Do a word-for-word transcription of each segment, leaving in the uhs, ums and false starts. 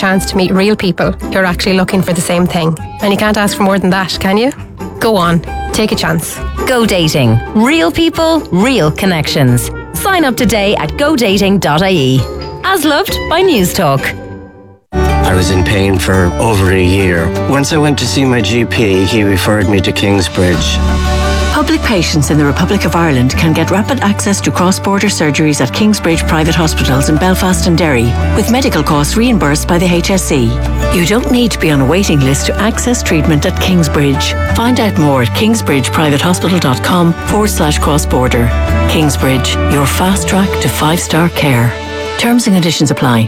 chance to meet real people who are actually looking for the same thing. And you can't ask for more than that, can you? Go on, take a chance. Go Dating. Real people, real connections. Sign up today at go dating dot I E. As loved by News Talk. I was in pain for over a year. Once I went to see my G P, he referred me to Kingsbridge. Public patients in the Republic of Ireland can get rapid access to cross-border surgeries at Kingsbridge private hospitals in Belfast and Derry, with medical costs reimbursed by the H S E. You don't need to be on a waiting list to access treatment at Kingsbridge. Find out more at kingsbridge private hospital dot com forward slash cross-border. Kingsbridge, your fast track to five-star care. Terms and conditions apply.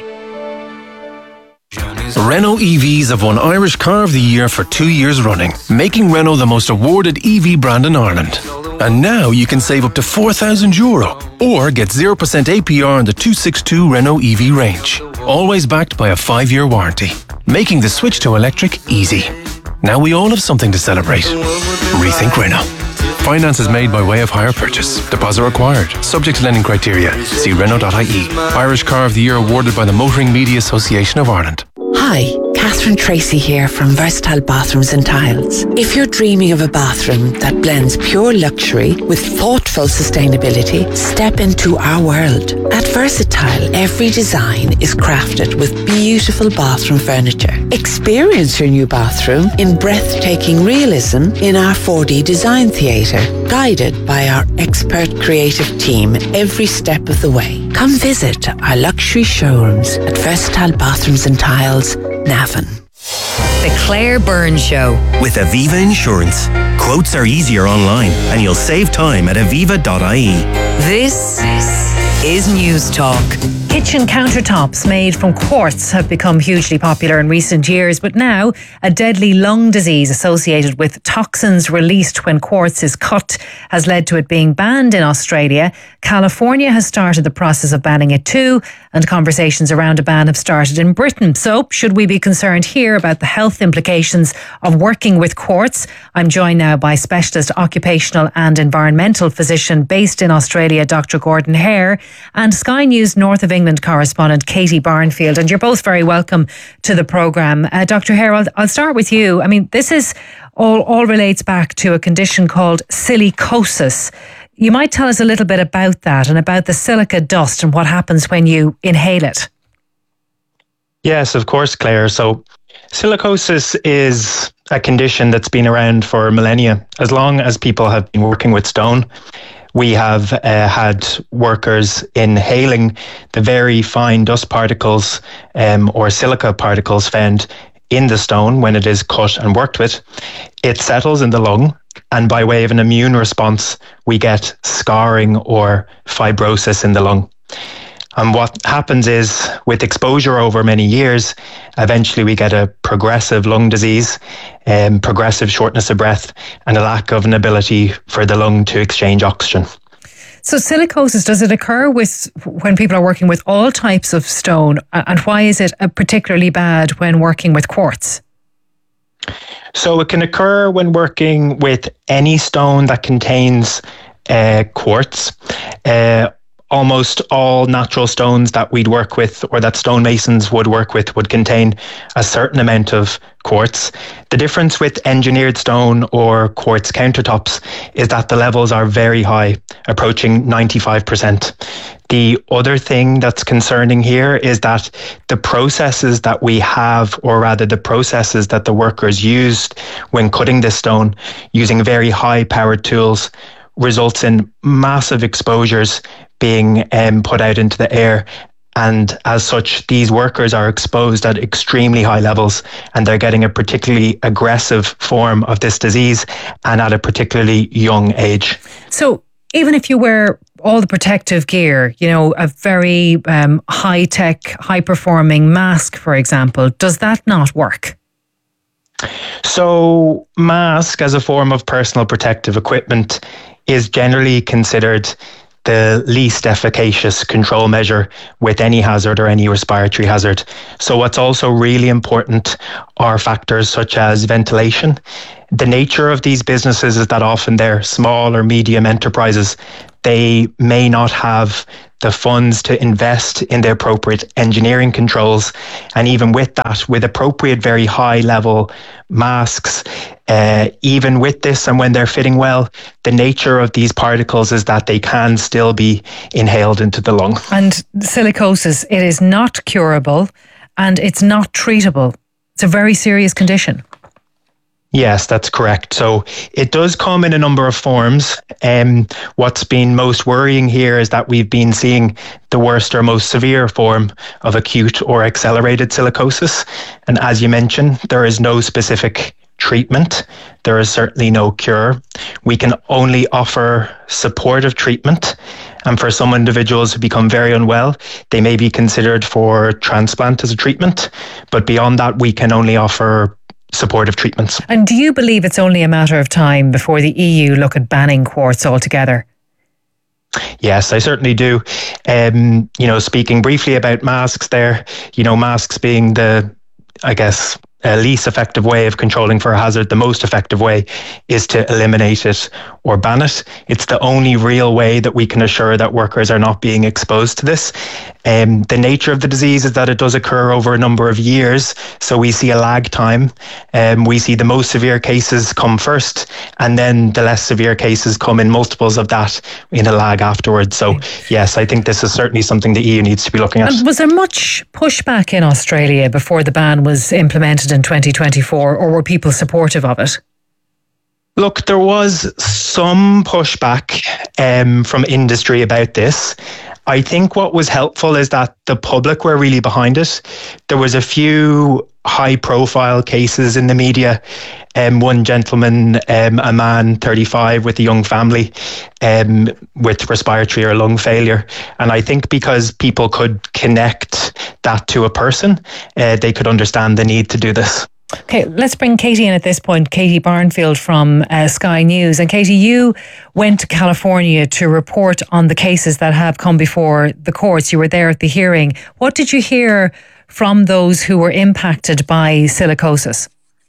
Renault E Vs have won Irish Car of the Year for two years running, making Renault the most awarded E V brand in Ireland. And now you can save up to four thousand euro or get zero percent A P R on the two sixty-two Renault E V range. Always backed by a five-year warranty, making the switch to electric easy. Now we all have something to celebrate. Rethink Renault. Finance is made by way of hire purchase. Deposit required. Subject to lending criteria. See Renault dot I E. Irish Car of the Year awarded by the Motoring Media Association of Ireland. Hi, Catherine Tracy here from Versatile Bathrooms and Tiles. If you're dreaming of a bathroom that blends pure luxury with thoughtful sustainability, step into our world. At Versatile, every design is crafted with beautiful bathroom furniture. Experience your new bathroom in breathtaking realism in our four D design theatre, guided by our expert creative team every step of the way. Come visit our luxury showrooms at Versatile Bathrooms and Tiles, Navan. The Claire Byrne Show. With Aviva Insurance. Quotes are easier online and you'll save time at aviva dot I E. This is News Talk. Kitchen countertops made from quartz have become hugely popular in recent years, but now a deadly lung disease associated with toxins released when quartz is cut has led to it being banned in Australia. California has started the process of banning it too, and conversations around a ban have started in Britain. So, should we be concerned here about the health implications of working with quartz? I'm joined now by specialist occupational and environmental physician based in Australia, Doctor Gordon Hare, and Sky News North of England correspondent Katie Barnfield, and you're both very welcome to the programme. Uh, Doctor Hare, I'll, I'll start with you. I mean, this is all, all relates back to a condition called silicosis. You might tell us a little bit about that and about the silica dust and what happens when you inhale it. Yes, of course, Claire. So silicosis is a condition that's been around for millennia. As long as people have been working with stone, we have uh, had workers inhaling the very fine dust particles um, or silica particles found in the stone when it is cut and worked with. It settles in the lung, and by way of an immune response, we get scarring or fibrosis in the lung. And what happens is, with exposure over many years, eventually we get a progressive lung disease, um, progressive shortness of breath, and a lack of an ability for the lung to exchange oxygen. So silicosis, does it occur with when people are working with all types of stone? And why is it particularly bad when working with quartz? So it can occur when working with any stone that contains uh, quartz. Uh, Almost all natural stones that we'd work with or that stonemasons would work with would contain a certain amount of quartz. The difference with engineered stone or quartz countertops is that the levels are very high, approaching ninety-five percent. The other thing that's concerning here is that the processes that we have, or rather the processes that the workers used when cutting this stone using very high powered tools, results in massive exposures being um, put out into the air. And as such, these workers are exposed at extremely high levels, and they're getting a particularly aggressive form of this disease and at a particularly young age. So even if you wear all the protective gear, you know, a very um, high-tech, high-performing mask, for example, does that not work? So mask as a form of personal protective equipment is generally considered the least efficacious control measure with any hazard or any respiratory hazard. So what's also really important are factors such as ventilation. The nature of these businesses is that often they're small or medium enterprises. they may not have the funds to invest in the appropriate engineering controls. And even with that, with appropriate very high level masks, uh, even with this and when they're fitting well, the nature of these particles is that they can still be inhaled into the lung. And silicosis, it is not curable and it's not treatable. It's a very serious condition. Yes, that's correct. So it does come in a number of forms. Um, what's been most worrying here is that we've been seeing the worst or most severe form of acute or accelerated silicosis. And as you mentioned, there is no specific treatment. There is certainly no cure. We can only offer supportive treatment. And for some individuals who become very unwell, they may be considered for transplant as a treatment. But beyond that, we can only offer supportive treatments. And do you believe it's only a matter of time before the E U look at banning quartz altogether? Yes, I certainly do. Um, you know, speaking briefly about masks there, you know, masks being the, I guess, uh, least effective way of controlling for a hazard, the most effective way is to eliminate it or ban it. It's the only real way that we can assure that workers are not being exposed to this. Um, the nature of the disease is that it does occur over a number of years, so we see a lag time. Um, we see the most severe cases come first, and then the less severe cases come in multiples of that in a lag afterwards. So yes, I think this is certainly something the E U needs to be looking at. And was there much pushback in Australia before the ban was implemented in twenty twenty-four, or were people supportive of it? Look, there was some pushback um, from industry about this. I think what was helpful is that the public were really behind it. There was a few high-profile cases in the media. Um, one gentleman, um, a man, thirty-five, with a young family, um, with respiratory or lung failure. And I think because people could connect that to a person, uh, they could understand the need to do this. Okay, let's bring Katie in at this point. Katie Barnfield from uh, Sky News. And Katie, you went to California to report on the cases that have come before the courts. You were there at the hearing. What did you hear from those who were impacted by silicosis?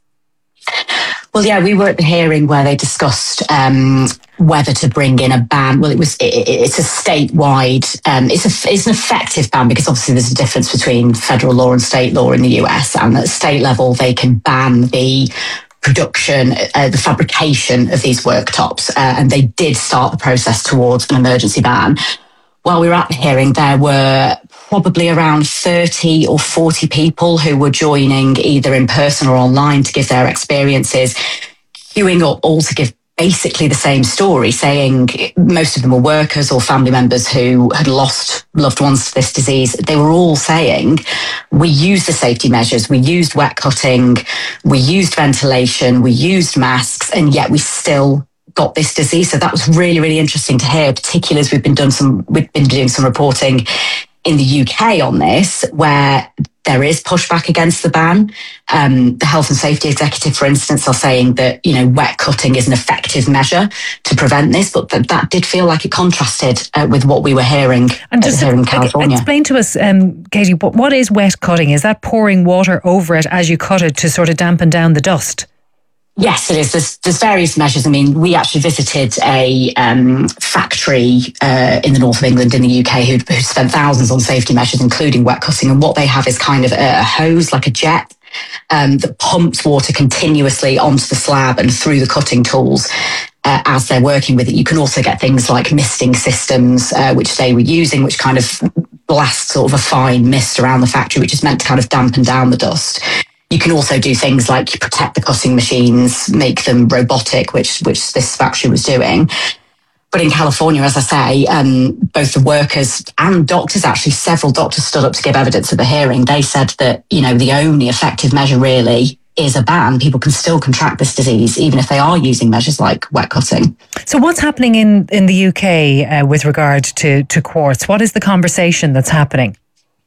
Well, yeah, we were at the hearing where they discussed um, whether to bring in a ban. Well, it was it, it's a statewide, um, it's a it's an effective ban because obviously there's a difference between federal law and state law in the U S, and at state level they can ban the production, uh, the fabrication of these worktops, uh, and they did start the process towards an emergency ban. While we were at the hearing, there were probably around thirty or forty people who were joining either in person or online to give their experiences, queuing up all to give basically the same story, saying most of them were workers or family members who had lost loved ones to this disease. They were all saying, we used the safety measures, we used wet cutting, we used ventilation, we used masks, and yet we still got this disease. So that was really, really interesting to hear, particularly as we've been done some, we've been doing some reporting in the U K on this, where there is pushback against the ban. Um, the Health and Safety Executive, for instance, are saying that, you know, wet cutting is an effective measure to prevent this, but that, that did feel like it contrasted uh, with what we were hearing and just uh, here in California. Explain to us, um, Katie, what, what is wet cutting? Is that pouring water over it as you cut it to sort of dampen down the dust? Yes, it is. There's, there's various measures. I mean, we actually visited a um, factory uh, in the north of England in the U K who who spent thousands on safety measures, including wet cutting. And what they have is kind of a, a hose, like a jet, um, that pumps water continuously onto the slab and through the cutting tools uh, as they're working with it. You can also get things like misting systems, uh, which they were using, which kind of blast sort of a fine mist around the factory, which is meant to kind of dampen down the dust. You can also do things like protect the cutting machines, make them robotic, which which this factory was doing. But in California, as I say, um, both the workers and doctors, actually several doctors stood up to give evidence at the hearing. They said that, you know, the only effective measure really is a ban. People can still contract this disease, even if they are using measures like wet cutting. So what's happening in, in the U K uh, with regard to, to quartz? What is the conversation that's happening?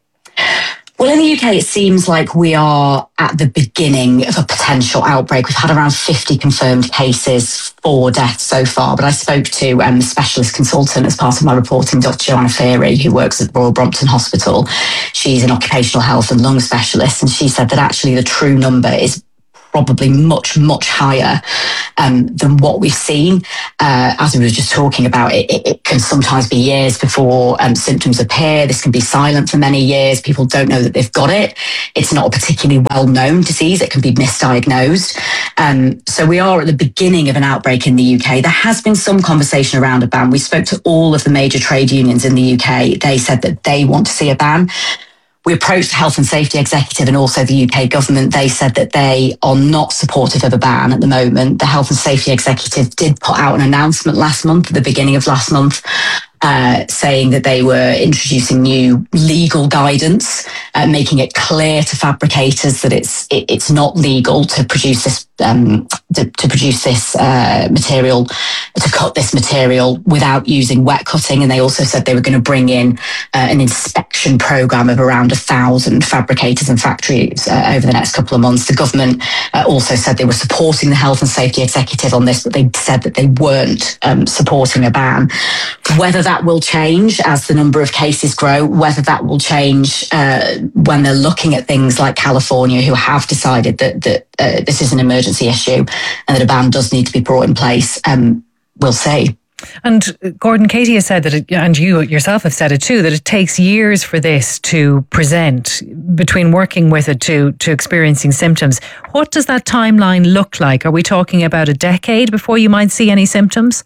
Well, in the U K, it seems like we are at the beginning of a potential outbreak. We've had around fifty confirmed cases, four deaths so far. But I spoke to um, a specialist consultant as part of my reporting, Doctor Joanna Feary, who works at Royal Brompton Hospital. She's an occupational health and lung specialist. And she said that actually the true number is probably much, much higher um, than what we've seen. Uh, as we were just talking about, it, it, it can sometimes be years before um, symptoms appear. This can be silent for many years. People don't know that they've got it. It's not a particularly well-known disease. It can be misdiagnosed. Um, so we are at the beginning of an outbreak in the U K. There has been some conversation around a ban. We spoke to all of the major trade unions in the U K. They said that they want to see a ban. We approached the Health and Safety Executive and also the U K government. They said that they are not supportive of a ban at the moment. The Health and Safety Executive did put out an announcement last month, at the beginning of last month, uh, saying that they were introducing new legal guidance, uh, making it clear to fabricators that it's it, it's not legal to produce this um, to, to produce this uh, material, to cut this material without using wet cutting. And they also said they were going to bring in uh, an inspection program of around a thousand fabricators and factories uh, over the next couple of months. The government uh, also said they were supporting the Health and Safety Executive on this, but they said that they weren't um, supporting a ban. Whether that will change as the number of cases grow, whether that will change uh, when they're looking at things like California, who have decided that, that uh, this is an emergency issue and that a ban does need to be brought in place, um, we'll see. And Gordon, Katie has said that, it, and you yourself have said it too, that it takes years for this to present, between working with it to, to experiencing symptoms. What does that timeline look like? Are we talking about a decade before you might see any symptoms?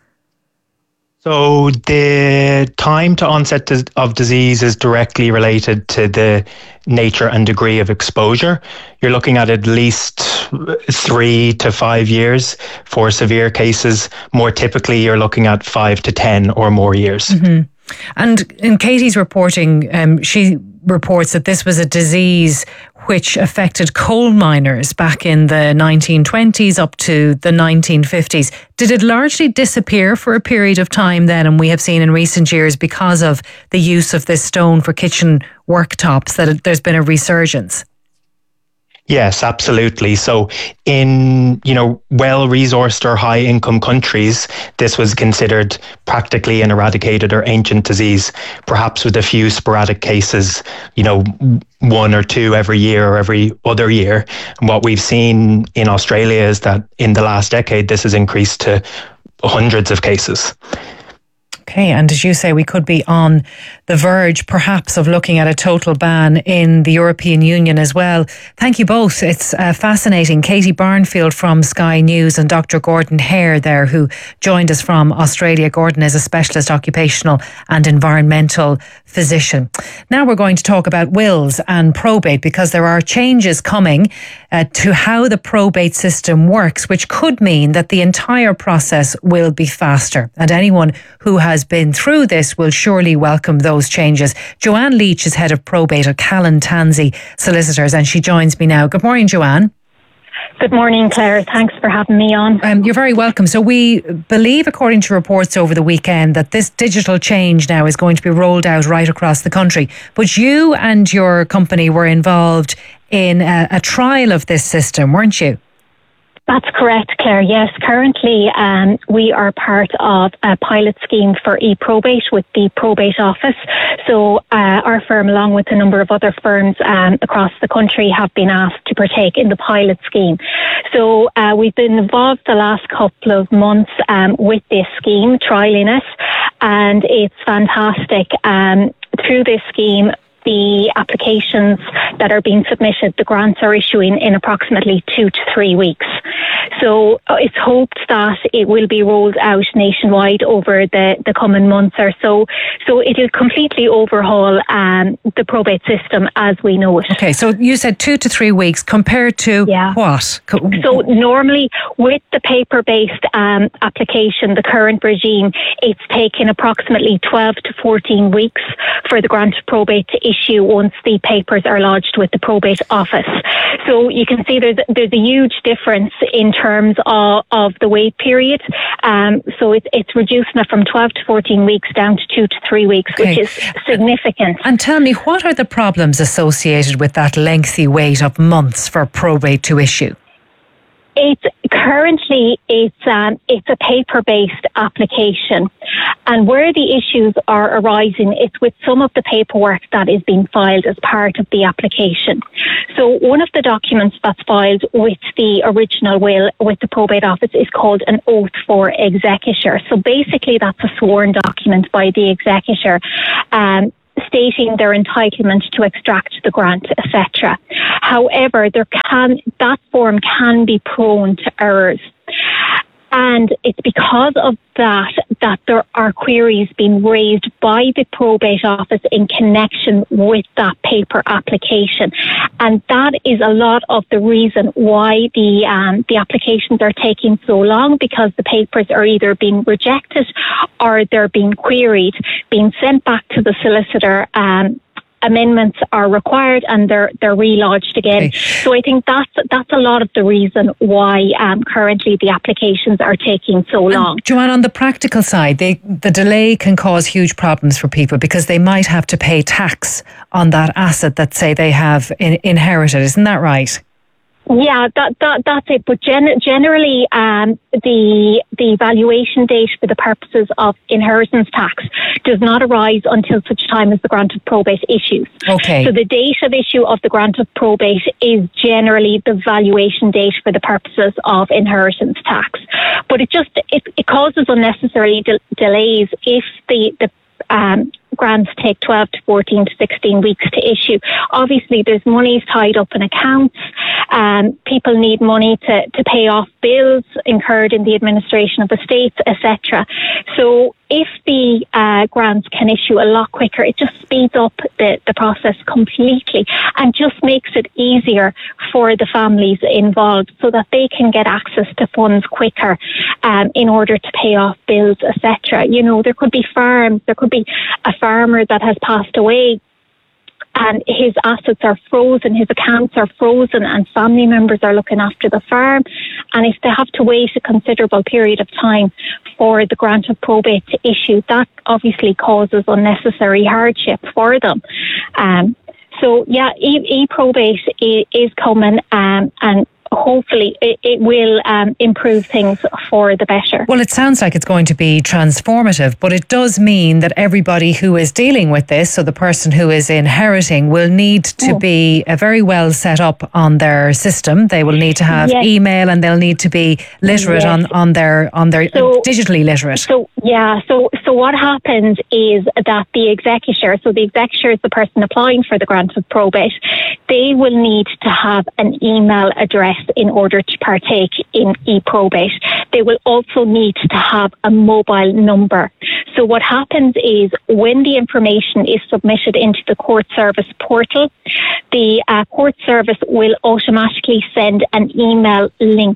So the time to onset of disease is directly related to the nature and degree of exposure. You're looking at at least three to five years for severe cases. More typically, you're looking at five to ten or more years. Mm-hmm. And in Katie's reporting, um, she reports that this was a disease which affected coal miners back in the nineteen twenties up to the nineteen fifties. Did it largely disappear for a period of time then? And we have seen in recent years, because of the use of this stone for kitchen worktops, that it, there's been a resurgence. Yes, absolutely. So in, you know, well-resourced or high-income countries, this was considered practically an eradicated or ancient disease, perhaps with a few sporadic cases, you know, one or two every year or every other year. And what we've seen in Australia is that in the last decade, this has increased to hundreds of cases. Okay, and as you say, we could be on the verge perhaps of looking at a total ban in the European Union as well. Thank you both. It's uh, fascinating. Katie Barnfield from Sky News and Doctor Gordon Hare there, who joined us from Australia. Gordon is a specialist occupational and environmental physician. Now we're going to talk about wills and probate, because there are changes coming uh, to how the probate system works, which could mean that the entire process will be faster. And anyone who has been through this will surely welcome those changes. Joanne Leach is head of probate at Callan Tansey Solicitors, and she joins me now. Good morning, Joanne. Good morning, Claire. Thanks for having me on. Um, you're very welcome. So we believe, according to reports over the weekend, that this digital change now is going to be rolled out right across the country. But you and your company were involved in a, a trial of this system, weren't you? That's correct, Claire. Yes, currently um, we are part of a pilot scheme for e-probate with the Probate Office. So uh, our firm, along with a number of other firms um, across the country, have been asked to partake in the pilot scheme. So uh, we've been involved the last couple of months um, with this scheme, trialling it, and it's fantastic. Um, through this scheme, the applications that are being submitted, the grants are issuing in approximately two to three weeks. So uh, it's hoped that it will be rolled out nationwide over the, the coming months or so. So it will completely overhaul um, the probate system as we know it. Okay, so you said two to three weeks compared to yeah. what? So normally with the paper-based um, application, the current regime, it's taken approximately twelve to fourteen weeks for the grant of probate to issue once the papers are lodged with the Probate Office. So you can see there's there's a huge difference in terms of, of the wait period. Um, so it, it's reducing it from twelve to fourteen weeks down to two to three weeks, okay. which is significant. And tell me, what are the problems associated with that lengthy wait of months for probate to issue? It's currently, it's um, it's a paper-based application, and where the issues are arising, it's with some of the paperwork that is being filed as part of the application. So one of the documents that's filed with the original will with the probate office is called an oath for executor. So basically, that's a sworn document by the executor, um, stating their entitlement to extract the grant, et cetera. However, there can that form can be prone to errors. And it's because of that that there are queries being raised by the probate office in connection with that paper application. And that is a lot of the reason why the um, the applications are taking so long, because the papers are either being rejected or they're being queried, being sent back to the solicitor. Um, amendments are required and they're they're relodged again. Okay. So I think that's that's a lot of the reason why um, currently the applications are taking so long. And Joanne, on the practical side, they, the delay can cause huge problems for people because they might have to pay tax on that asset that, say, they have in, inherited. Isn't that right? Yeah, that, that that's it. But gen- generally, um, the the valuation date for the purposes of inheritance tax does not arise until such time as the grant of probate issues. Okay. So the date of issue of the grant of probate is generally the valuation date for the purposes of inheritance tax. But it just it, it causes unnecessary de- delays if the the um, grants take twelve to fourteen to sixteen weeks to issue. Obviously, there's monies tied up in accounts. Um, people need money to, to pay off bills incurred in the administration of estates, et cetera. So if the uh, grants can issue a lot quicker, it just speeds up the, the process completely and just makes it easier for the families involved so that they can get access to funds quicker um, in order to pay off bills, et cetera. You know, there could be farms, there could be a farmer that has passed away and his assets are frozen, his accounts are frozen, and family members are looking after the farm. And if they have to wait a considerable period of time for the grant of probate to issue, that obviously causes unnecessary hardship for them. Um, so, yeah, e- e-probate is coming, um, and hopefully it, it will um, improve things for the better. Well, it sounds like it's going to be transformative, but it does mean that everybody who is dealing with this, so the person who is inheriting, will need to oh. be uh, very well set up on their system. They will need to have yes. email, and they'll need to be literate yes. on, on their on their so, uh, digitally literate. So yeah, so so what happens is that the executor, so the executor is the person applying for the grant of probate, they will need to have an email address in order to partake in e-probate. They will also need to have a mobile number. So what happens is when the information is submitted into the court service portal, the uh, court service will automatically send an email link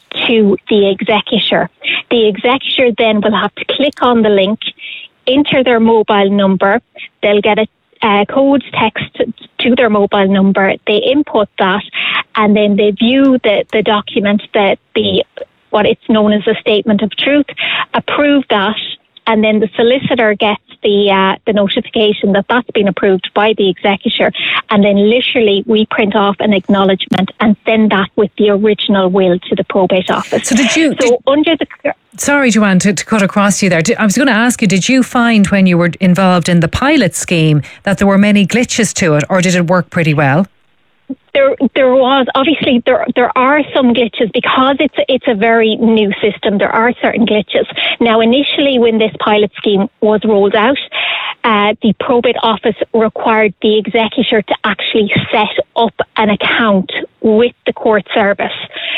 to the executor. The executor then will have to click on the link, enter their mobile number. They'll get a Uh, code text to their mobile number. They input that, and then they view the, the document, that the what it's known as a statement of truth, approve that, and then the solicitor gets the uh, the notification that that's been approved by the executor, and then literally we print off an acknowledgement and send that with the original will to the probate office. So did you? So did, under the. Sorry, Joanne, to, to cut across you there. I was going to ask you, did you find when you were involved in the pilot scheme that there were many glitches to it, or did it work pretty well? There, there was obviously there there are some glitches because it's it's a very new system. There are certain glitches. Now, initially, when this pilot scheme was rolled out, uh, the probate office required the executor to actually set up an account with the court service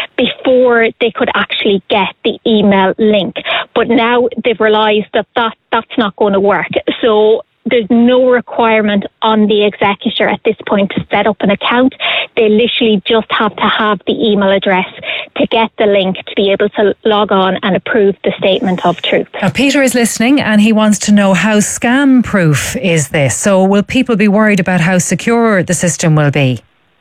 before they could actually get the email link. But now they've realised that, that that's not going to work. So there's no requirement on the executor at this point to set up an account. They literally just have to have the email address to get the link to be able to log on and approve the statement of truth. Now, Peter is listening and he wants to know, how scam proof is this? So will people be worried about how secure the system will be?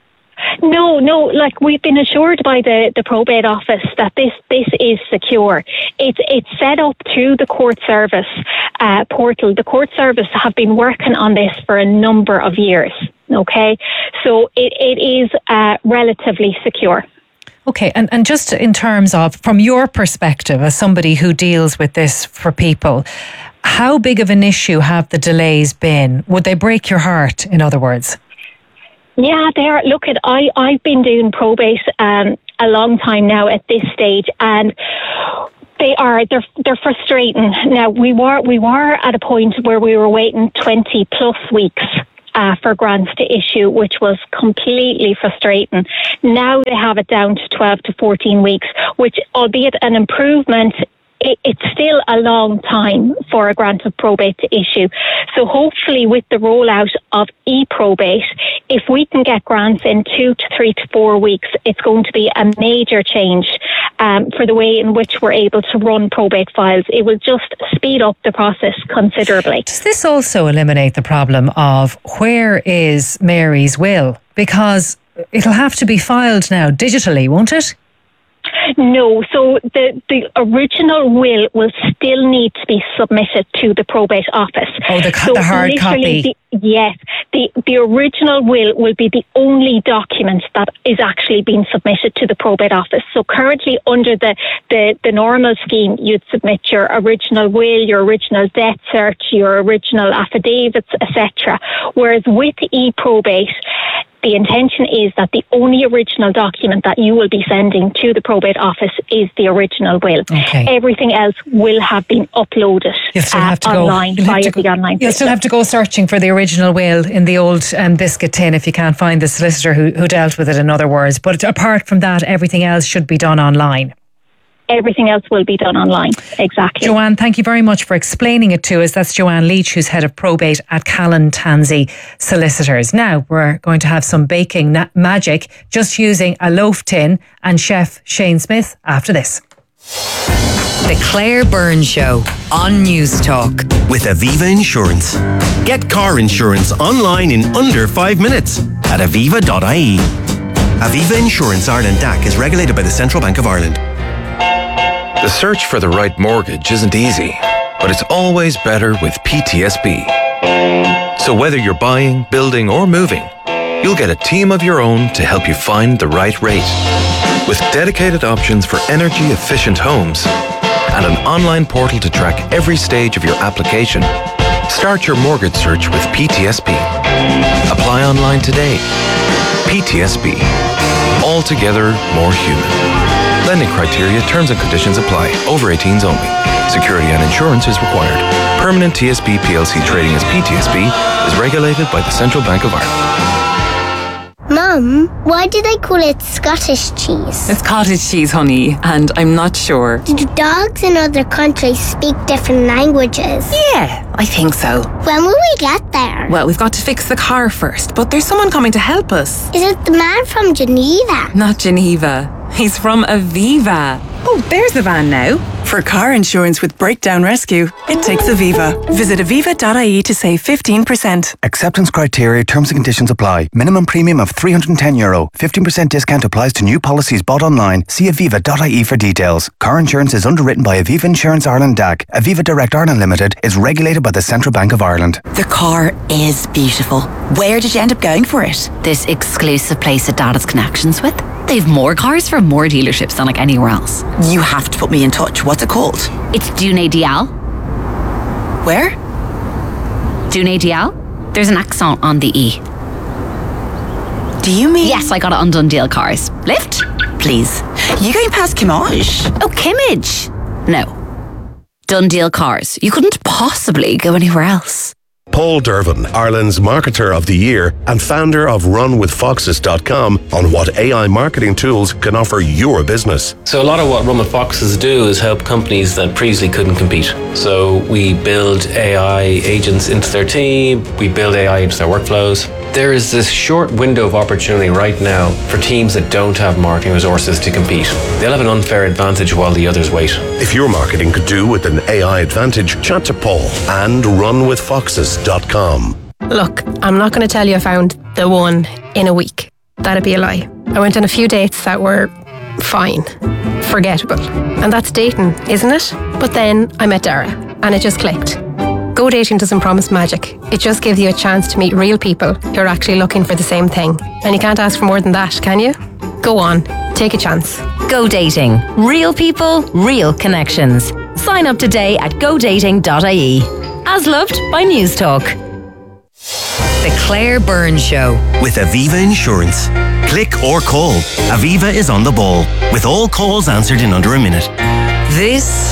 No, no, like we've been assured by the, the probate office that this, this is secure. It's it's set up through the court service uh, portal. The court service have been working on this for a number of years, okay? So it, it is uh, relatively secure. Okay, and, and just in terms of, from your perspective, as somebody who deals with this for people, how big of an issue have the delays been? Would they break your heart, in other words? Yeah, they are. Look, at I, I've been doing probate um, a long time now at this stage, and they are they're they're frustrating. Now we were we were at a point where we were waiting twenty plus weeks uh, for grants to issue, which was completely frustrating. Now they have it down to twelve to fourteen weeks, which, albeit an improvement, it, it's still a long time for a grant of probate to issue. So hopefully with the rollout of e-probate, if we can get grants in two to three to four weeks, it's going to be a major change um, for the way in which we're able to run probate files. It will just speed up the process considerably. Does this also eliminate the problem of where is Mary's will? Because it'll have to be filed now digitally, won't it? No, so the, the original will will still need to be submitted to the probate office. Oh, the, so the hard copy. The, yes, the, the original will will be the only document that is actually being submitted to the probate office. So currently under the, the, the normal scheme, you'd submit your original will, your original death cert, your original affidavits, et cetera. Whereas with e-probate, the intention is that the only original document that you will be sending to the probate office is the original will. Okay. Everything else will have been uploaded You'll still uh, have to online go. via go, the online You'll still have to go searching for the original will in the old um, biscuit tin if you can't find the solicitor who, who dealt with it, in other words. But apart from that, everything else should be done online. Everything else will be done online. Exactly. Joanne, thank you very much for explaining it to us. That's Joanne Leach, who's head of probate at Callan Tansey Solicitors. Now we're going to have some baking na- magic just using a loaf tin and chef Shane Smith after this. The Claire Byrne Show on News Talk. With Aviva Insurance. Get car insurance online in under five minutes at aviva dot I E. Aviva Insurance Ireland D A C is regulated by the Central Bank of Ireland. The search for the right mortgage isn't easy, but it's always better with P T S B. So whether you're buying, building or moving, you'll get a team of your own to help you find the right rate. With dedicated options for energy-efficient homes and an online portal to track every stage of your application, start your mortgage search with P T S B. Apply online today. P T S B. Altogether more human. Lending criteria, terms and conditions apply. Over eighteens only. Security and insurance is required. Permanent T S B P L C trading as P T S B is regulated by the Central Bank of Ireland. Mum, why do they call it Scottish cheese? It's cottage cheese, honey, and I'm not sure. Do dogs in other countries speak different languages? Yeah, I think so. When will we get there? Well, we've got to fix the car first, but there's someone coming to help us. Is it the man from Geneva? Not Geneva. He's from Aviva. Oh, there's the van now. For car insurance with breakdown rescue, it takes Aviva. Visit aviva dot I E to save fifteen percent. Acceptance criteria, terms and conditions apply. Minimum premium of three hundred ten euro. fifteen percent discount applies to new policies bought online. See aviva dot I E for details. Car insurance is underwritten by Aviva Insurance Ireland D A C. Aviva Direct Ireland Limited is regulated by the Central Bank of Ireland. The car is beautiful. Where did you end up going for it? This exclusive place that Dad has connections with. They've more cars from more dealerships than like anywhere else. You have to put me in touch. What's it called? It's Dune Dial. Where? Dune Dial. There's an accent on the E. Do you mean? Yes, I got it on Dundee Cars. Lift, please. You going past Kimmage? Oh, Kimmage. No. Dundee Cars. You couldn't possibly go anywhere else. Paul Dervin, Ireland's Marketer of the Year and founder of run with foxes dot com, on what A I marketing tools can offer your business. So a lot of what Run with Foxes do is help companies that previously couldn't compete. So we build A I agents into their team, we build A I into their workflows. There is this short window of opportunity right now for teams that don't have marketing resources to compete. They'll have an unfair advantage while the others wait. If your marketing could do with an A I advantage, chat to Paul and run with foxes dot com. Look, I'm not going to tell you I found the one in a week. That'd be a lie. I went on a few dates that were fine, forgettable. And that's dating, isn't it? But then I met Dara and it just clicked. Go Dating doesn't promise magic. It just gives you a chance to meet real people who are actually looking for the same thing. And you can't ask for more than that, can you? Go on, Take a chance. Go Dating. Real people, real connections. Sign up today at go dating dot I E. As loved by News Talk. The Claire Byrne Show. With Aviva Insurance. Click or call. Aviva is on the ball. With all calls answered in under a minute. This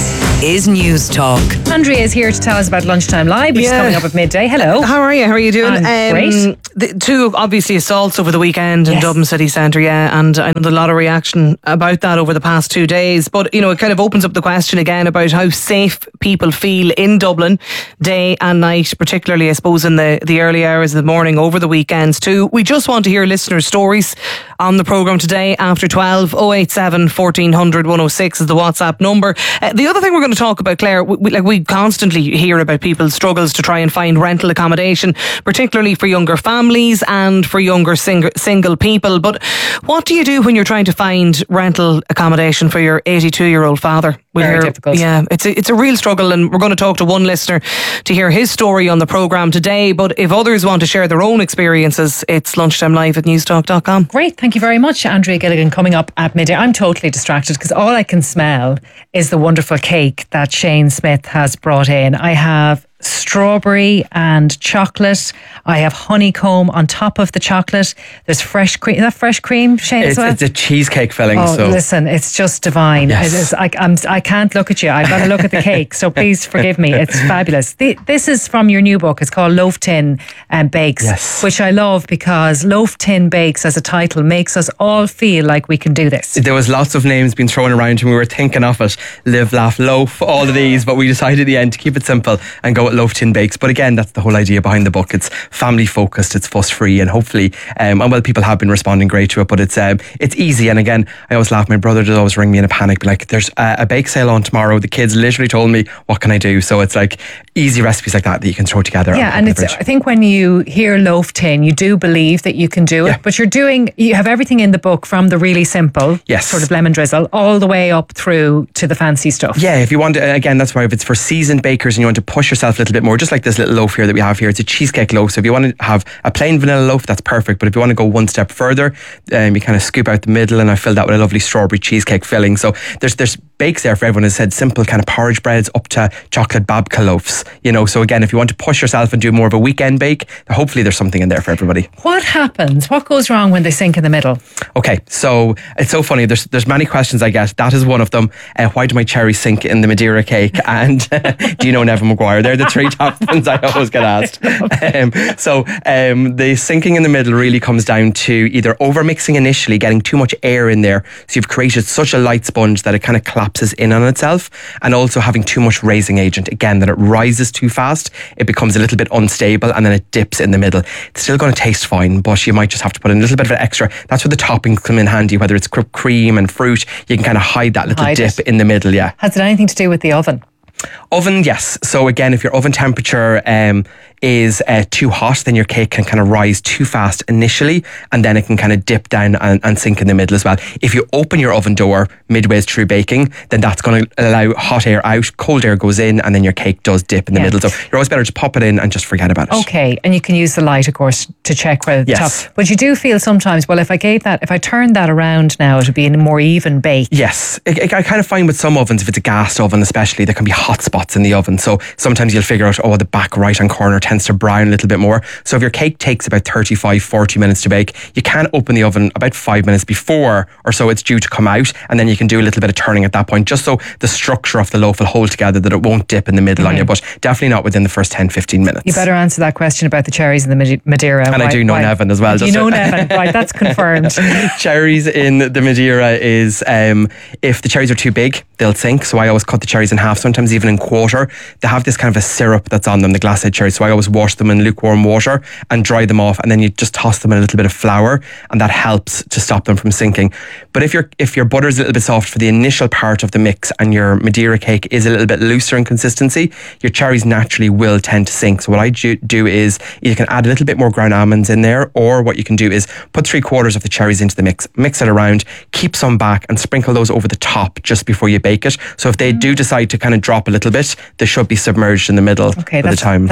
is News Talk. Andrea is here to tell us about Lunchtime Live, which Yeah. is coming up at midday. Hello. How are you? How are you doing? I'm great. The two, obviously, assaults over the weekend in Yes. Dublin City Centre, yeah, and I know there's a lot of reaction about that over the past two days. But, you know, it kind of opens up the question again about how safe people feel in Dublin, day and night, particularly, I suppose, in the, the early hours of the morning, over the weekends too. We just want to hear listeners' stories on the programme today after twelve. oh eight seven, fourteen hundred, one oh six is the WhatsApp number. Uh, the other thing we're going to talk about, Claire, we, we, like we constantly hear about people's struggles to try and find rental accommodation, particularly for younger families and for younger sing- single people. But what do you do when you're trying to find rental accommodation for your eighty-two-year-old father? We Very hear- difficult. Yeah, it's a, it's a real struggle, and we're going to talk to one listener to hear his story on the programme today. But if others want to share their own experiences, it's lunchtime live at newstalk dot com. Great, thank you very much. Andrea Gilligan coming up at midday. I'm totally distracted because all I can smell is the wonderful cake that Shane Smith has brought in. I have strawberry and chocolate. I have honeycomb on top of the chocolate. There's fresh cream. Is that fresh cream, Shane, as It's, well? it's a cheesecake filling. Oh, so listen, it's just divine. Yes. It is, I, I'm, I can't look at you. I've got to look at the cake. So please forgive me. It's fabulous. The, this is from your new book. It's called Loaf Tin and Bakes, Yes. which I love because Loaf Tin Bakes as a title makes us all feel like we can do this. there was lots of names being thrown around and we were thinking of it. Live, laugh, loaf, all of these, but we decided at the end to keep it simple and go with Loaf Tin Bakes. But again, that's the whole idea behind the book. It's family focused, it's fuss free, and hopefully, um, and well, people have been responding great to it, but it's um, it's easy. And again, I always laugh. My brother does always ring me in a panic, be like, there's a, a bake sale on tomorrow. The kids literally told me, what can I do? So it's like easy recipes like that that you can throw together. Yeah, and it's, I think when you hear Loaf Tin, you do believe that you can do it, Yeah. but you're doing, you have everything in the book from the really simple, Yes. sort of lemon drizzle, all the way up through to the fancy stuff. Yeah, if you want to, again, that's why if it's for seasoned bakers and you want to push yourself a little bit more, just like this little loaf here that we have here, it's a cheesecake loaf. So if you want to have a plain vanilla loaf, that's perfect. But if you want to go one step further, um, you kind of scoop out the middle, and I fill that with a lovely strawberry cheesecake filling. So there's there's bakes there for everyone. As I said, simple kind of porridge breads up to chocolate babka loaves. You know, so again, if you want to push yourself and do more of a weekend bake, hopefully there's something in there for everybody. What happens? What goes wrong when they sink in the middle? Okay, so it's so funny. There's there's many questions I get. That is one of them. Uh, why do my cherries sink in the Madeira cake? And do you know Nevin Maguire? They're the three top ones I always get asked. Um, so um, the sinking in the middle really comes down to either over mixing initially, getting too much air in there, so you've created such a light sponge that it kind of collapses in on itself, and also having too much raising agent, again, that it rises too fast, it becomes a little bit unstable, and then it dips in the middle. It's still going to taste fine, but you might just have to put in a little bit of an extra. That's where the toppings come in handy, whether it's cr- cream and fruit, you can kind of hide that little Hide dip it. in the middle, yeah. Has it anything to do with the oven? Oven, yes. So again, if your oven temperature um, is uh, too hot, then your cake can kind of rise too fast initially, and then it can kind of dip down and, and sink in the middle as well. If you open your oven door midway through baking, then that's going to allow hot air out, cold air goes in, and then your cake does dip in the Yeah. middle. So you're always better to pop it in and just forget about it. Okay, and you can use the light, of course, to check whether the Yes. top. But you do feel sometimes, well, if I gave that, if I turned that around now, it would be a more even bake. Yes, I, I I kind of find with some ovens, if it's a gas oven especially, there can be hot spots in the oven. So sometimes you'll figure out, oh, the back right hand corner tends to brown a little bit more. So if your cake takes about thirty-five, forty minutes to bake, you can open the oven about five minutes before or so it's due to come out, and then you can do a little bit of turning at that point, just so the structure of the loaf will hold together, that it won't dip in the middle on you, but definitely not within the first ten, fifteen minutes. You better answer that question about the cherries and the Made- Madeira. And I Why- do know why- Nevin as well. You just know so- Nevin, right? That's confirmed. Cherries in the Madeira is um, if the cherries are too big, they'll sink. So I always cut the cherries in half, sometimes even in quarter. They have this kind of a syrup that's on them, the glasshead cherries. So I always wash them in lukewarm water and dry them off, and then you just toss them in a little bit of flour, and that helps to stop them from sinking. But if your if your butter is a little bit soft for the initial part of the mix, and your Madeira cake is a little bit looser in consistency, your cherries naturally will tend to sink. So what I do, do is you can add a little bit more ground almonds in there, or what you can do is put three quarters of the cherries into the mix, mix it around, keep some back, and sprinkle those over the top just before you bake it. So if they do decide to kind of drop a little bit, they should be submerged in the middle Okay, by the that's, time. that's very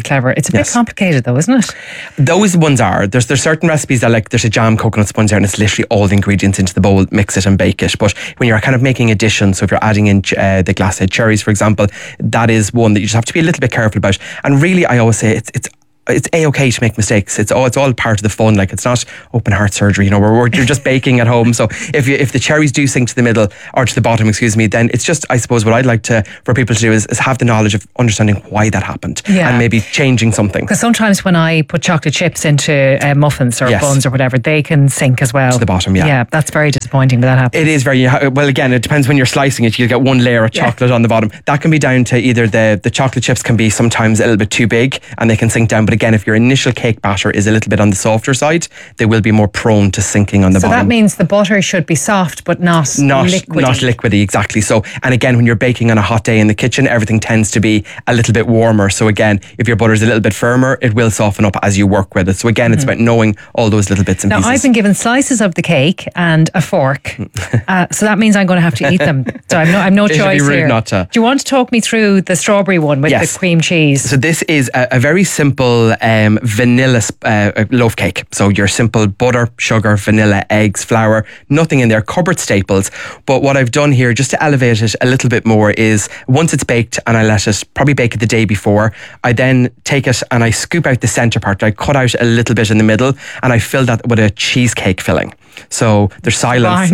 clever. It's a Yes. bit complicated though, isn't it? Those ones are. There's there's certain recipes that, like, there's a jam coconut sponge there and it's literally all the ingredients into the bowl, mix it and bake it. But when you're kind of making additions, so if you're adding in uh, the glacé cherries, for example, that is one that you just have to be a little bit careful about. And really, I always say it's it's it's a-okay to make mistakes. It's all it's all part of the fun. Like, it's not open heart surgery, you know, where we're, you're just baking at home. So if you, if the cherries do sink to the middle or to the bottom, excuse me, then it's just, I suppose what I'd like to for people to do is, is have the knowledge of understanding why that happened Yeah. and maybe changing something. Because sometimes when I put chocolate chips into uh, muffins or Yes. buns or whatever, they can sink as well. To the bottom, yeah. Yeah, that's very disappointing, but that happens. It is very, well, again, it depends when you're slicing it. You get one layer of Yeah. chocolate on the bottom. That can be down to either the, the chocolate chips can be sometimes a little bit too big and they can sink down. But again, if your initial cake batter is a little bit on the softer side, they will be more prone to sinking on the So bottom. that means the butter should be soft but not, not liquidy. not liquidy, exactly. So, and again, when you're baking on a hot day in the kitchen, everything tends to be a little bit warmer. So again, if your butter is a little bit firmer, it will soften up as you work with it. So again, it's Mhm. about knowing all those little bits and Now, pieces. I've been given slices of the cake and a fork, uh, so that means I'm going to have to eat them. So I've no, I've no It'd be choice rude here. not to. Do you want to talk me through the strawberry one with Yes. the cream cheese? So this is a, a very simple um, vanilla sp- uh, loaf cake. So your simple butter, sugar, vanilla, eggs, flour, nothing in there, cupboard staples. But what I've done here, just to elevate it a little bit more, is once it's baked and I let it probably bake it the day before, I then take it and I scoop out the centre part. I cut out a little bit in the middle and I fill that with a cheesecake filling. So there's silence.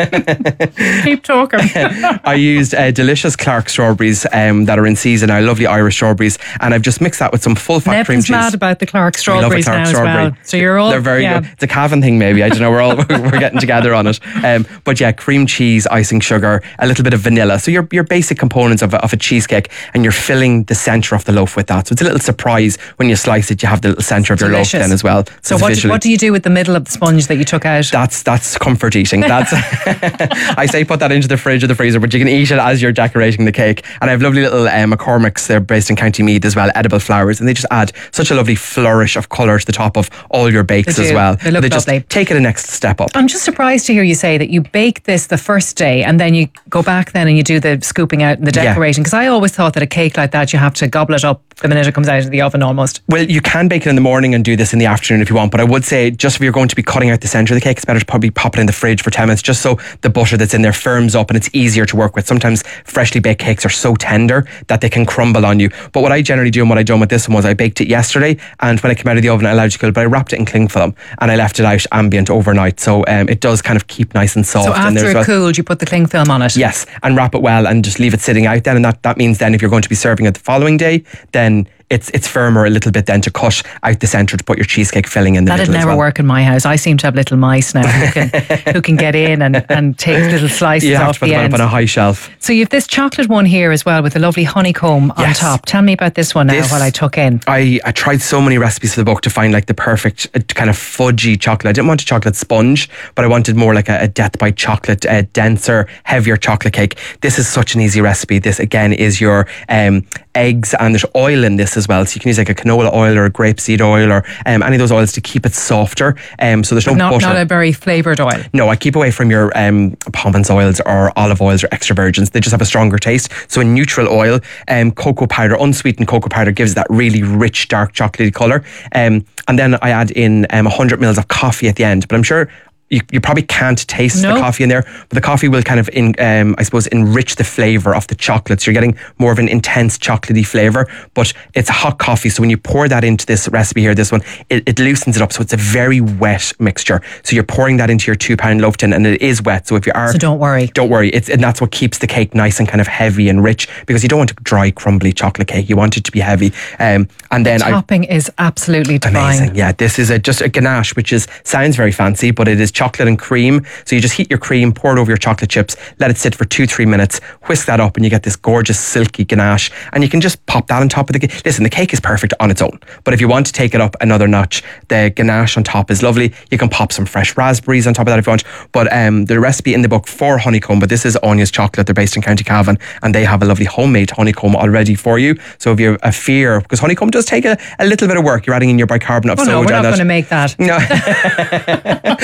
Keep talking. I used uh, delicious Clark strawberries um, that are in season now, lovely Irish strawberries, and I've just mixed that with some full fat cream Nevin's cheese. mad about the Clark We love a strawberries Clark now strawberry. as well. So you're all They're very yeah. good. It's a Cavan thing, maybe. I don't know. We're all we're getting together on it. Um, but yeah, cream cheese, icing sugar, a little bit of vanilla. So your your basic components of a, of a cheesecake, and you're filling the centre of the loaf with that. So it's a little surprise when you slice it. You have the little centre of your Delicious. loaf then as well. So it's what do, visually- what do you do with the middle of the sponge that you took out? That's that's comfort eating. That's I say put that into the fridge or the freezer, but you can eat it as you're decorating the cake. And I have lovely little um, McCormick's. They're based in County Meath as well, edible flowers, and they just add such a lovely flourish of colour to the top of all your bakes They as do. well. They look just lovely. take it a next step up. I'm just surprised to hear you say that you bake this the first day and then you go back then and you do the scooping out and the Yeah. decorating. Because I always thought that a cake like that, you have to gobble it up the minute it comes out of the oven almost. Well, you can bake it in the morning and do this in the afternoon if you want, but I would say just if you're going to be cutting out the centre of the cake, it's better to probably pop it in the fridge for ten minutes just so the butter that's in there firms up and it's easier to work with. Sometimes freshly baked cakes are so tender that they can crumble on you. But what I generally do and what I done with this one was I baked it yesterday, and when it came out of the oven I allowed it to cool, but I wrapped it in cling film and I left it out ambient overnight, so um, it does kind of keep nice and soft So in there after as it well. cooled, you put the cling film on it. Yes, and wrap it well and just leave it sitting out then, and that, that means then if you're going to be serving it the following day, then it's it's firmer a little bit then to cut out the centre to put your cheesecake filling in the That'd middle as never well. work in my house. I seem to have little mice now who can who can get in and, and take little slices You have off to put the them end. up on a high shelf. So you've this chocolate one here as well with a lovely honeycomb on Yes. top. Tell me about this one now This- while I took in. I, I tried so many recipes for the book to find like the perfect uh, kind of fudgy chocolate. I didn't want a chocolate sponge, but I wanted more like a, a death by chocolate, uh, denser, heavier chocolate cake. This is such an easy recipe. This again is your um, eggs, and there's oil in this as well. So you can use like a canola oil or a grapeseed oil or um, any of those oils to keep it softer. Um, so there's no Not, butter. not a very flavoured oil. No, I keep away from your um, Pond's oils or olive oils or extra virgins. They just have a stronger taste. So a neutral oil, um, cocoa powder, unsweetened cocoa powder gives that really rich, dark chocolatey colour. Um, and then I add in um, one hundred mils of coffee at the end. But I'm sure you, you probably can't taste No. the coffee in there, but the coffee will kind of, in, um, I suppose, enrich the flavour of the chocolate. So you're getting more of an intense chocolatey flavour, but it's hot coffee. So when you pour that into this recipe here, this one, it, it loosens it up. So it's a very wet mixture. So you're pouring that into your two pound loaf tin and it is wet. So if you are... So don't worry. Don't worry. It's, and that's what keeps the cake nice and kind of heavy and rich, because you don't want a dry, crumbly chocolate cake. You want it to be heavy. Um, and then I... Topping is absolutely divine. Amazing. Yeah, this is a, just a ganache, which is sounds very fancy, but it is chocolate and cream. So you just heat your cream, pour it over your chocolate chips, let it sit for two, three minutes, whisk that up, and you get this gorgeous silky ganache. And you can just pop that on top of the cake. Listen, the cake is perfect on its own, but if you want to take it up another notch, the ganache on top is lovely. You can pop some fresh raspberries on top of that if you want. But um, the recipe in the book for honeycomb, but this is Anya's Chocolate. They're based in County Cavan, and they have a lovely homemade honeycomb already for you. So if you have a fear, because honeycomb does take a, a little bit of work, you're adding in your bicarbonate of Oh soda. no, we're not and that- going to make that. No. Put a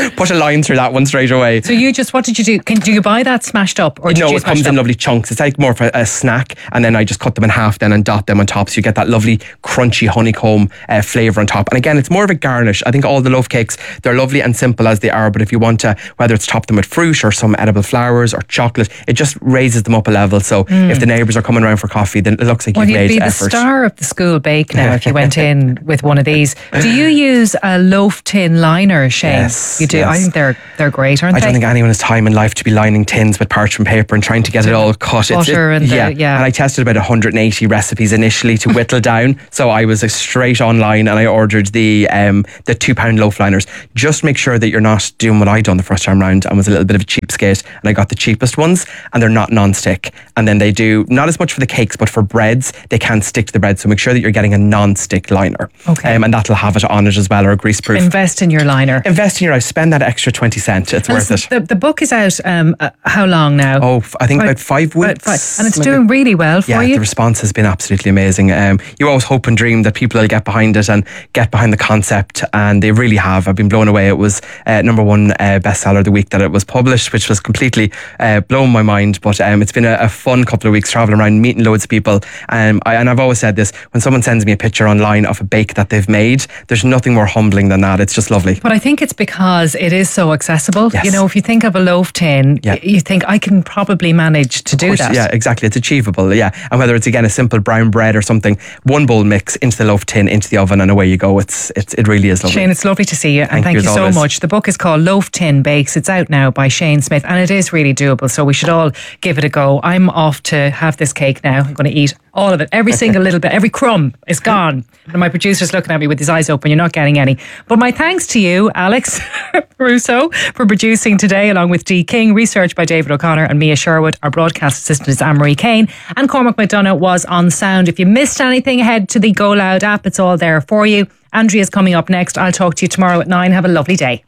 flying through that one straight away. So you just, what did you do? Can do you buy that smashed up, or did no, you it comes in lovely chunks. It's like more of a, a snack, and then I just cut them in half then and dot them on top, so you get that lovely crunchy honeycomb uh, flavour on top. And again, it's more of a garnish. I think all the loaf cakes, they're lovely and simple as they are, but if you want to, whether it's top them with fruit or some edible flowers or chocolate, it just raises them up a level. So Mm. if the neighbours are coming around for coffee, then it looks like Well, you've you'd made be the effort. star of the school bake now if you went in with one of these. Do you use a loaf tin liner, Shane? Yes, You do? yes. I think they're they're great, aren't I they? don't think anyone has time in life to be lining tins with parchment paper and trying to get it all cut. It's- Butter and the- yeah. And I tested about one hundred eighty recipes initially to whittle down. So I was uh, straight online and I ordered the um, the two pound loaf liners. Just make sure that you're not doing what I done the first time round and was a little bit of a cheapskate. And I got the cheapest ones, and they're not non-stick. And then they do not as much for the cakes, but for breads, they can't stick to the bread. So make sure that you're getting a non-stick liner. Okay. Um, and that'll have it on it as well, or grease proof. Invest in your liner. Invest in your life. Spend that extra twenty cent. It's And worth listen, it. The, the book is out. Um, uh, how long now? Oh, I think about five About weeks. five. And it's Maybe. doing really well for yeah, you. the response has been absolutely amazing. Um, you always hope and dream that people will get behind it and get behind the concept, and they really have. I've been blown away. It was uh, number one uh, bestseller the week that it was published, which was completely uh, blown my mind. But um, it's been a, a fun couple of weeks traveling around, meeting loads of people. Um, I, and I've always said this, when someone sends me a picture online of a bake that they've made, there's nothing more humbling than that. It's just lovely. But I think it's because it is so accessible. Yes. You know, if you think of a loaf tin, Yeah. you think, I can probably manage to do Of course, that. Yeah, exactly. It's achievable. Yeah. And whether it's again a simple brown bread or something, one bowl mix into the loaf tin, into the oven, and away you go. It's it's it really is lovely. Shane, it's lovely to see you, and Thank thank you you, as so always. much. The book is called Loaf Tin Bakes. It's out now by Shane Smith, and it is really doable, so we should all give it a go. I'm off to have this cake now. I'm going to eat all of it. Every single little bit, every crumb is gone. And my producer's looking at me with his eyes open. You're not getting any. But my thanks to you, Alex Russo, for producing today, along with Dee King. Research by David O'Connor and Mia Sherwood. Our broadcast assistant is Anne-Marie Kane. And Cormac McDonough was on sound. If you missed anything, head to the Go Loud app. It's all there for you. Andrea's coming up next. I'll talk to you tomorrow at nine. Have a lovely day.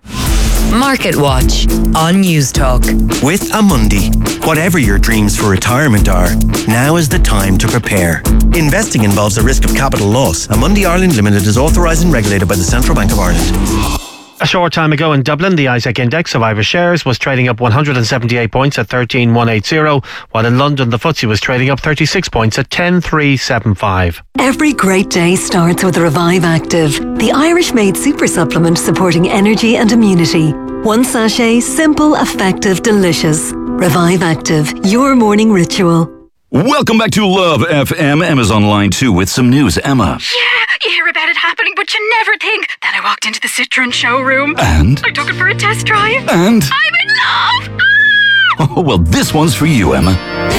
Market Watch on News Talk. With Amundi, whatever your dreams for retirement are, now is the time to prepare. Investing involves a risk of capital loss. Amundi Ireland Limited is authorised and regulated by the Central Bank of Ireland. A short time ago in Dublin, the Isaac Index of Irish shares was trading up one hundred seventy-eight points at thirteen one eighty, while in London the F T S E was trading up thirty-six points at ten three seventy-five. Every great day starts with Revive Active, the Irish-made super supplement supporting energy and immunity. One sachet, simple, effective, delicious. Revive Active, your morning ritual. Welcome back to Love F M. Emma's online too with some news. Emma. Yeah, you hear about it happening, but you never think. Then I walked into the Citroen showroom. And? I took it for a test drive. And? I'm in love! Oh, well, this one's for you, Emma.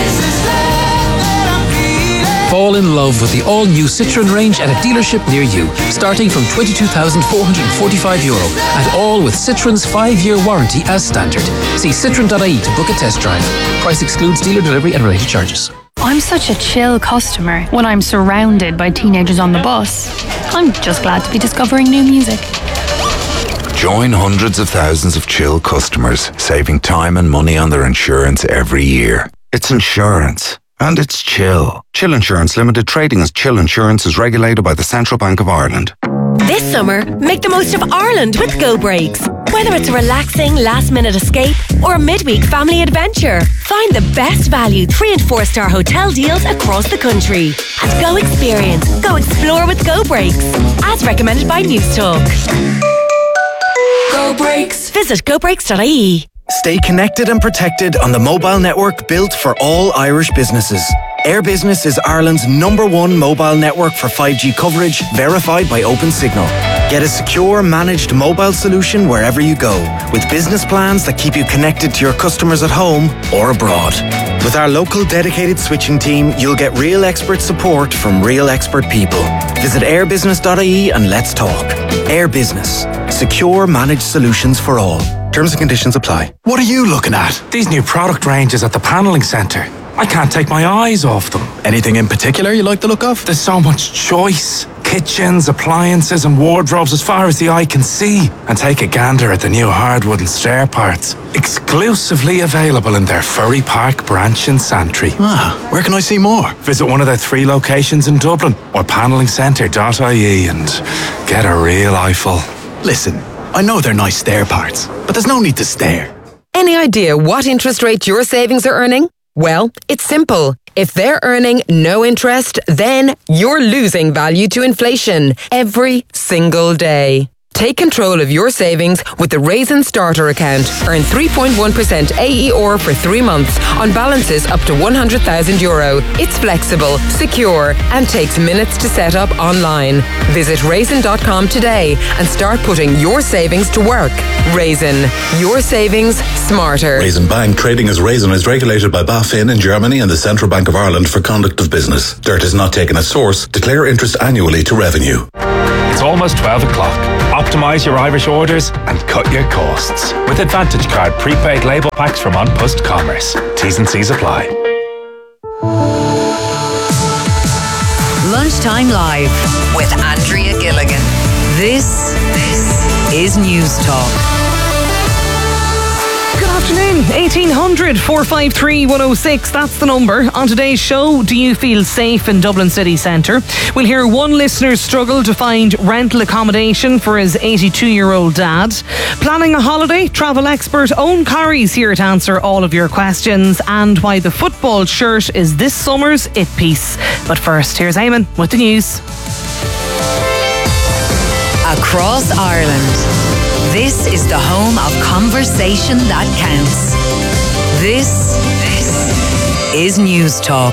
Fall in love with the all-new Citroen range at a dealership near you, starting from twenty-two thousand four hundred forty-five euro, and all with Citroen's five-year warranty as standard. See citroen dot I E to book a test drive. Price excludes dealer delivery and related charges. I'm such a chill customer when I'm surrounded by teenagers on the bus. I'm just glad to be discovering new music. Join hundreds of thousands of chill customers, saving time and money on their insurance every year. It's insurance. And it's Chill. Chill Insurance Limited, trading as Chill Insurance, is regulated by the Central Bank of Ireland. This summer, make the most of Ireland with Go Breaks. Whether it's a relaxing last-minute escape or a midweek family adventure, find the best value three and four star hotel deals across the country. And go experience, go explore with Go Breaks, as recommended by News Talk. Go Breaks. Visit go breaks dot I E. Stay connected and protected on the mobile network built for all Irish businesses. Air Business is Ireland's number one mobile network for five G coverage, verified by OpenSignal. Get a secure, managed mobile solution wherever you go, with business plans that keep you connected to your customers at home or abroad. With our local dedicated switching team, you'll get real expert support from real expert people. Visit air business dot I E and let's talk. Air Business. Secure, managed solutions for all. Terms and conditions apply. What are you looking at? These new product ranges at the Panelling Centre. I can't take my eyes off them. Anything in particular you like the look of? There's so much choice. Kitchens, appliances and wardrobes as far as the eye can see. And take a gander at the new hardwood and stair parts. Exclusively available in their Furry Park branch in Santry. Ah, where can I see more? Visit one of their three locations in Dublin or panelling centre dot I E and get a real eyeful. Listen, I know they're nice stair parts, but there's no need to stare. Any idea what interest rate your savings are earning? Well, it's simple. If they're earning no interest, then you're losing value to inflation every single day. Take control of your savings with the Raisin Starter account. Earn three point one percent A E R for three months on balances up to one hundred thousand euro. It's flexible, secure, and takes minutes to set up online. Visit raisin dot com today and start putting your savings to work. Raisin, your savings smarter. Raisin Bank, trading as Raisin, is regulated by BaFin in Germany and the Central Bank of Ireland for conduct of business. Dirt is not taken as source. Declare interest annually to revenue. It's almost twelve o'clock. Optimise your Irish orders and cut your costs with Advantage Card prepaid label packs from An Post Commerce. T's and C's apply. Lunchtime Live with Andrea Gilligan. This, this is News Talk. Good afternoon. eighteen hundred, four five three, one oh six. That's the number. On today's show, do you feel safe in Dublin city centre? We'll hear one listener's struggle to find rental accommodation for his eighty-two-year-old dad. Planning a holiday? Travel expert Owen Corrie's here to answer all of your questions, and why the football shirt is this summer's it piece. But first, here's Eamon with the news. Across Ireland, this is the home of conversation that counts. This, this is News Talk.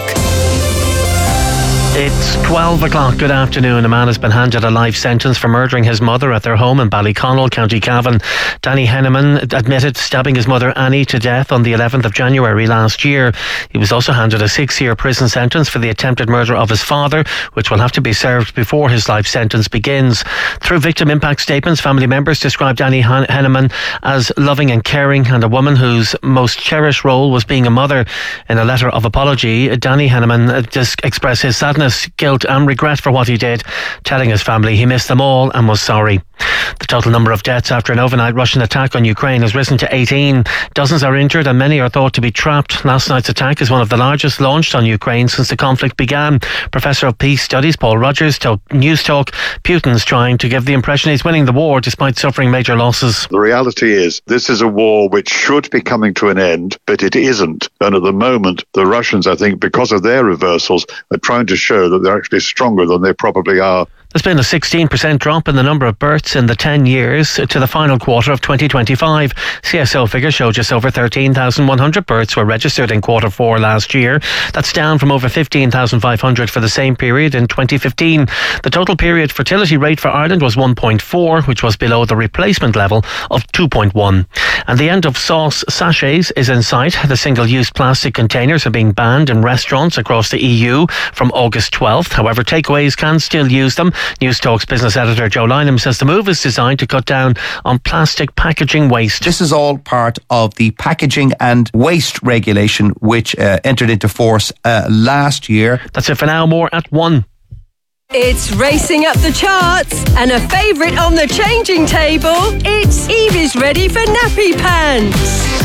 It's twelve o'clock. Good afternoon. A man has been handed a life sentence for murdering his mother at their home in Ballyconnell, County Cavan. Danny Henneman admitted stabbing his mother Annie to death on the eleventh of January last year. He was also handed a six-year prison sentence for the attempted murder of his father, which will have to be served before his life sentence begins. Through victim impact statements, family members described Danny Henneman as loving and caring, and a woman whose most cherished role was being a mother. In a letter of apology, Danny Henneman just expressed his sadness, guilt and regret for what he did, telling his family he missed them all and was sorry. The total number of deaths after an overnight Russian attack on Ukraine has risen to eighteen. Dozens are injured and many are thought to be trapped. Last night's attack is one of the largest launched on Ukraine since the conflict began. Professor of Peace Studies Paul Rogers told News Talk Putin's trying to give the impression he's winning the war despite suffering major losses. The reality is this is a war which should be coming to an end, but it isn't. And at the moment, the Russians, I think, because of their reversals, are trying to show that they're actually stronger than they probably are. There's been a sixteen percent drop in the number of births in the ten years to the final quarter of twenty twenty-five. C S O figures show just over thirteen thousand one hundred births were registered in quarter four last year. That's down from over fifteen thousand five hundred for the same period in twenty fifteen. The total period fertility rate for Ireland was one point four, which was below the replacement level of two point one. And the end of sauce sachets is in sight. The single-use plastic containers are being banned in restaurants across the E U from August twelfth. However, takeaways can still use them. News Talk's business editor Joe Lynham says the move is designed to cut down on plastic packaging waste. This is all part of the packaging and waste regulation which uh, entered into force uh, last year. That's it for now. More at one. It's racing up the charts and a favourite on the changing table. It's Evie's ready for nappy pants.